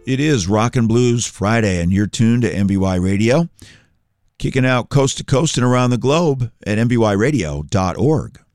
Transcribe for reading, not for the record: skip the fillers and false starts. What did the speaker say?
It is Rock and Blues Friday, and you're tuned to MBY Radio, kicking out coast to coast and around the globe at mbyradio.org.